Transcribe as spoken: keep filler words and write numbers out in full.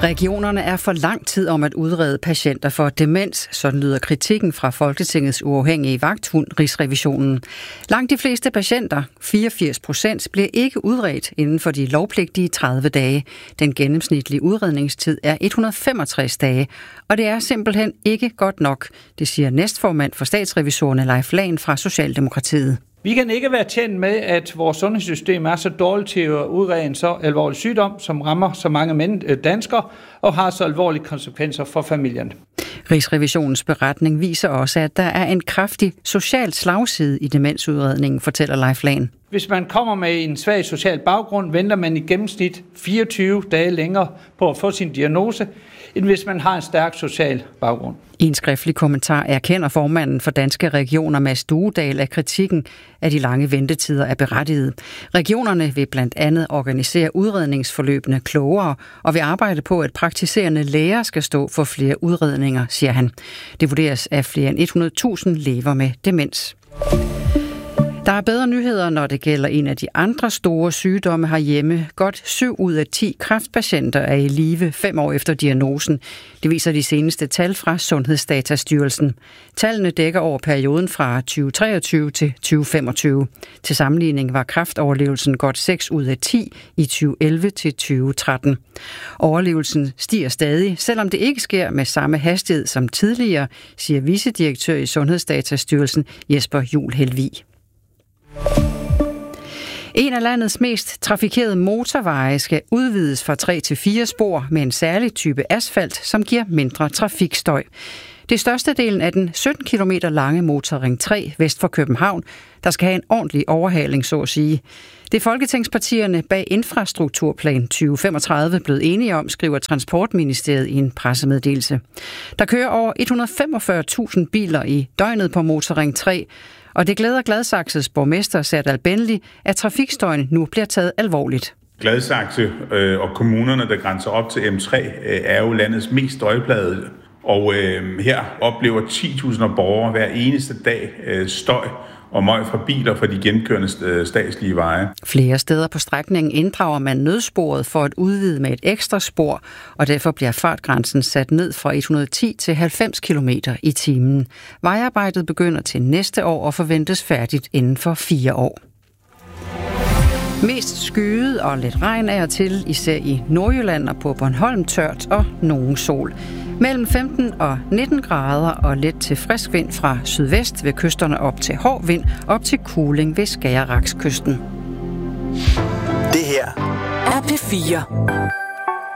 Regionerne er for lang tid om at udrede patienter for demens, sådan lyder kritikken fra Folketingets uafhængige vagthund, Rigsrevisionen. Langt de fleste patienter, fireogfirs procent, bliver ikke udredt inden for de lovpligtige tredive dage. Den gennemsnitlige udredningstid er et hundrede og femogtres dage, og det er simpelthen ikke godt nok, det siger næstformand for statsrevisorerne Leif Lahn fra Socialdemokratiet. Vi kan ikke være tjent med, at vores sundhedssystem er så dårligt til at udrede en så alvorlig sygdom, som rammer så mange danskere og har så alvorlige konsekvenser for familien. Rigsrevisionens beretning viser også, at der er en kraftig social slagside i demensudredningen, fortæller Leif Lahn. Hvis man kommer med en svag social baggrund, venter man i gennemsnit fireogtyve dage længere på at få sin diagnose, end hvis man har en stærk social baggrund. I en skriftlig kommentar erkender formanden for Danske Regioner, Mads Duedal, at kritikken af de lange ventetider er berettiget. Regionerne vil blandt andet organisere udredningsforløbene klogere og vil arbejde på, at praktiserende læger skal stå for flere udredninger, siger han. Det vurderes, at flere end hundrede tusind lever med demens. Der er bedre nyheder, når det gælder en af de andre store sygdomme herhjemme. Godt syv ud af ti kræftpatienter er i live fem år efter diagnosen. Det viser de seneste tal fra Sundhedsdatastyrelsen. Tallene dækker over perioden fra tyve treogtyve til tyve femogtyve. Til sammenligning var kræftoverlevelsen godt seks ud af ti i tyve elleve til tyve tretten. Overlevelsen stiger stadig, selvom det ikke sker med samme hastighed som tidligere, siger vicedirektør i Sundhedsdatastyrelsen Jesper Juhl Helvig. En af landets mest trafikerede motorveje skal udvides fra tre til fire spor med en særlig type asfalt, som giver mindre trafikstøj. Det er størstedelen af den sytten kilometer lange motorring tre vest for København, der skal have en ordentlig overhaling, så at sige. Det er folketingspartierne bag Infrastrukturplan tyve femogtredive blevet enige om, skriver Transportministeriet i en pressemeddelelse. Der kører over et hundrede og femogfyrre tusind biler i døgnet på motorring tre, og det glæder Gladsaxes borgmester Serdal Benli, at trafikstøjen nu bliver taget alvorligt. Gladsaxe øh, og kommunerne, der grænser op til M tre, øh, er jo landets mest støjplagede. Og øh, her oplever ti tusind borgere hver eneste dag øh, støj og møg fra biler fra de gennemkørende statslige veje. Flere steder på strækningen inddrager man nødsporet for at udvide med et ekstra spor, og derfor bliver fartgrænsen sat ned fra et hundrede og ti til halvfems kilometer i timen. Vejarbejdet begynder til næste år og forventes færdigt inden for fire år. Mest skyet og lidt regn er til, især i Nordjylland og på Bornholm tørt og nogen sol. Mellem femten og nitten grader og let til frisk vind fra sydvest ved kysterne op til hård vind, op til kuling ved Skagerrakskysten. Det her er P fire.